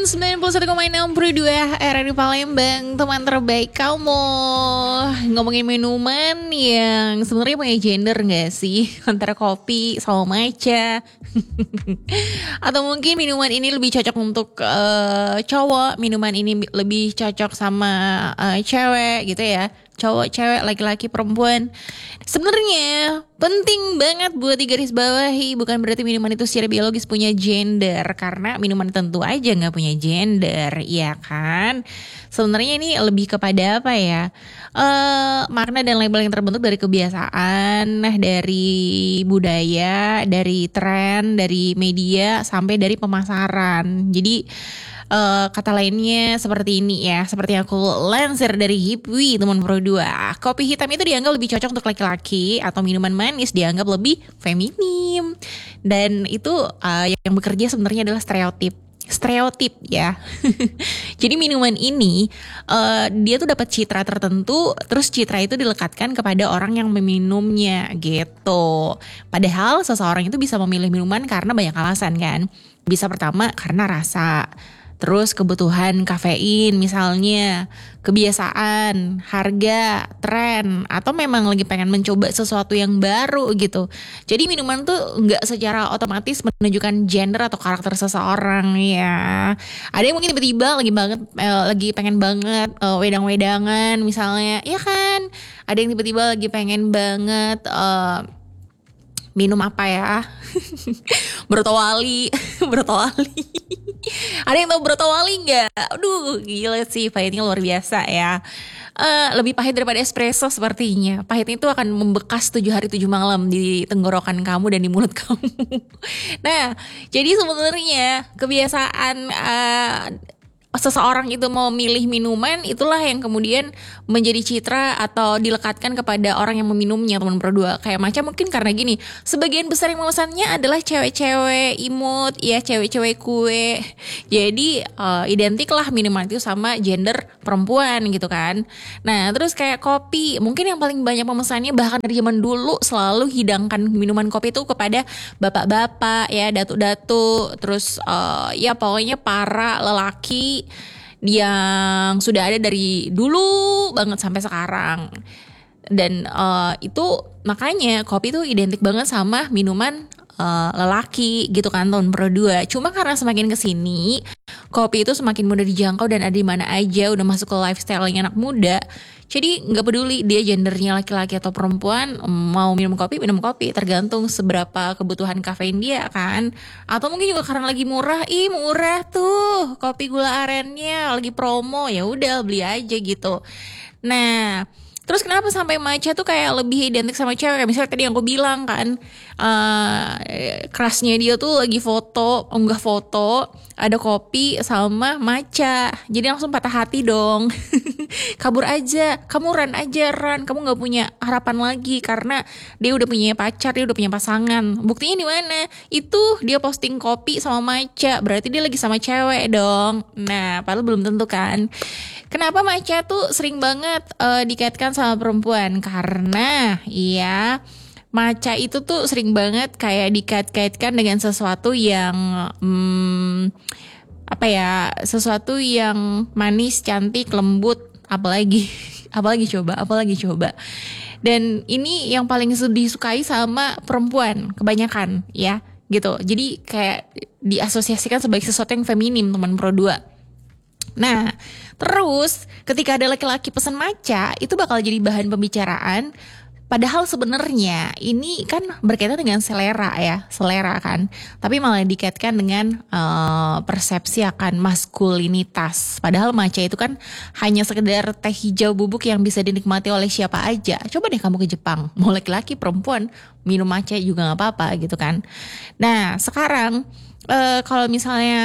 91,62 RRI Palembang, teman terbaik kamu. Ngomongin minuman yang sebenarnya punya gender gak sih? Antara kopi sama matcha. Atau mungkin minuman ini lebih cocok untuk cowok, minuman ini lebih cocok sama cewek gitu ya. Cowok, cewek, laki-laki, perempuan. Sebenarnya penting banget buat digarisbawahi, bukan berarti minuman itu secara biologis punya gender, karena minuman tentu aja nggak punya gender, ya kan? Sebenarnya ini lebih kepada apa ya? Makna dan label yang terbentuk dari kebiasaan, dari budaya, dari tren, dari media, sampai dari pemasaran. Jadi kata lainnya seperti ini ya, seperti yang aku lansir dari Hipwi teman Pro 2. Kopi hitam itu dianggap lebih cocok untuk laki-laki, atau minuman manis dianggap lebih feminim. Dan itu yang bekerja sebenarnya adalah stereotip ya. Jadi minuman ini dia tuh dapat citra tertentu, terus citra itu dilekatkan kepada orang yang meminumnya gitu. Padahal seseorang itu bisa memilih minuman karena banyak alasan kan. Bisa pertama karena rasa, terus kebutuhan kafein misalnya, kebiasaan, harga, tren, atau memang lagi pengen mencoba sesuatu yang baru gitu. Jadi minuman tuh nggak secara otomatis menunjukkan gender atau karakter seseorang ya. Ada yang mungkin tiba-tiba lagi pengen banget wedang-wedangan misalnya, ya kan? Ada yang tiba-tiba lagi pengen banget minum apa ya? Brotowali. Ada yang tahu brotowali nggak? Aduh, gila sih, pahitnya luar biasa ya. Lebih pahit daripada espresso sepertinya. Pahitnya itu akan membekas 7 hari 7 malam di tenggorokan kamu dan di mulut kamu. Nah, jadi sebenarnya kebiasaan seseorang itu mau milih minuman, itulah yang kemudian menjadi citra atau dilekatkan kepada orang yang meminumnya, teman berdua. Kayak macam mungkin karena gini, sebagian besar yang memesannya adalah cewek-cewek imut, ya cewek-cewek kue. Jadi identik lah minuman itu sama gender perempuan gitu kan. Nah terus kayak kopi, mungkin yang paling banyak pemesannya bahkan dari zaman dulu selalu hidangkan minuman kopi itu kepada bapak-bapak ya, datu-datu, terus ya pokoknya para lelaki yang sudah ada dari dulu banget sampai sekarang. Dan itu makanya kopi itu identik banget sama minuman lelaki gitu kan, tahun Pro 2. Cuma karena semakin kesini kopi itu semakin mudah dijangkau dan ada di mana aja, udah masuk ke lifestyle-nya anak muda. Jadi nggak peduli dia gendernya laki-laki atau perempuan, mau minum kopi, tergantung seberapa kebutuhan kafein dia kan. Atau mungkin juga karena lagi murah tuh kopi gula arennya lagi promo, ya udah beli aja gitu. Nah, terus kenapa sampai matcha tuh kayak lebih identik sama cewek? Kayak misalnya tadi yang aku bilang kan, kerasnya dia tuh lagi unggah foto, ada kopi sama matcha. Jadi langsung patah hati dong. Kabur aja, kamu run, kamu gak punya harapan lagi karena dia udah punya pacar, dia udah punya pasangan. Buktinya di mana? Itu dia posting kopi sama matcha, berarti dia lagi sama cewek dong. Nah, padahal belum tentu kan. Kenapa matcha tuh sering banget dikaitkan sama perempuan? Karena ya matcha itu tuh sering banget kayak dikait-kaitkan dengan sesuatu yang sesuatu yang manis, cantik, lembut, apalagi coba. Dan ini yang paling disukai sama perempuan kebanyakan ya gitu. Jadi kayak diasosiasikan sebagai sesuatu yang feminim, teman Pro 2. Nah, terus ketika ada laki-laki pesan matcha, itu bakal jadi bahan pembicaraan. Padahal sebenarnya ini kan berkaitan dengan selera kan. Tapi malah dikaitkan dengan persepsi akan maskulinitas. Padahal matcha itu kan hanya sekedar teh hijau bubuk yang bisa dinikmati oleh siapa aja. Coba deh kamu ke Jepang, mau laki-laki perempuan minum matcha juga gak apa-apa gitu kan. Nah sekarang kalau misalnya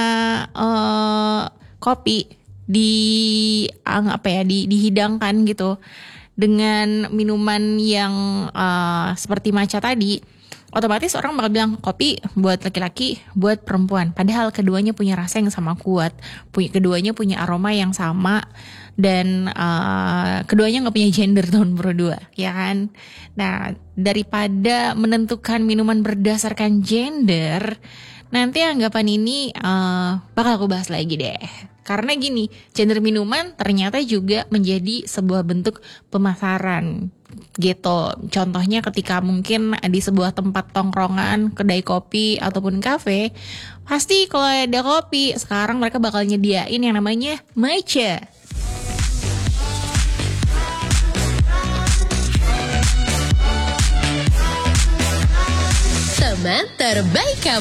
kopi dihidangkan gitu dengan minuman yang seperti matcha tadi, otomatis orang bakal bilang kopi buat laki-laki, buat perempuan. Padahal keduanya punya rasa yang sama kuat, keduanya punya aroma yang sama, dan keduanya nggak punya gender, tahun Pro 2, ya kan? Nah, daripada menentukan minuman berdasarkan gender, Nanti anggapan ini bakal aku bahas lagi deh. Karena gini, gender minuman ternyata juga menjadi sebuah bentuk pemasaran gitu. Contohnya ketika mungkin di sebuah tempat tongkrongan, kedai kopi ataupun kafe, pasti kalau ada kopi, sekarang mereka bakal nyediain yang namanya matcha. Teman terbaik kamu.